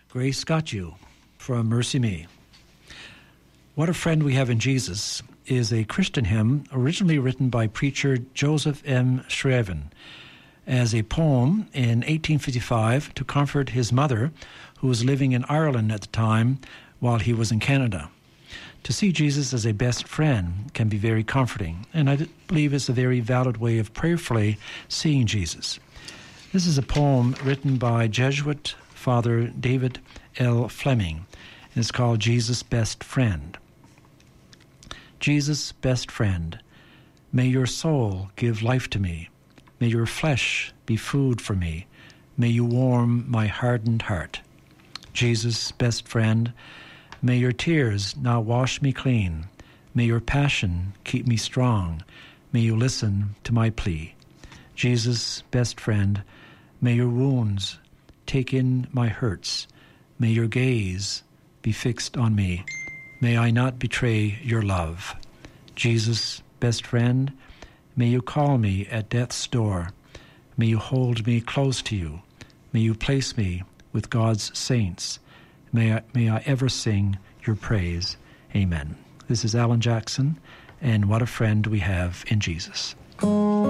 Grace got you from Mercy Me. What a Friend We Have in Jesus is a Christian hymn originally written by preacher Joseph M. Shriven as a poem in 1855 to comfort his mother, who was living in Ireland at the time while he was in Canada. To see Jesus as a best friend can be very comforting, and I believe it's a very valid way of prayerfully seeing Jesus. This is a poem written by Jesuit Father David L. Fleming, and it's called Jesus' Best Friend. Jesus, best friend, may your soul give life to me. May your flesh be food for me. May you warm my hardened heart. Jesus, best friend, may your tears now wash me clean. May your passion keep me strong. May you listen to my plea. Jesus, best friend, may your wounds take in my hurts. May your gaze be fixed on me. May I not betray your love. Jesus, best friend, may you call me at death's door. May you hold me close to you. May you place me with God's saints. May I ever sing your praise. Amen. This is Alan Jackson, and what a friend we have in Jesus.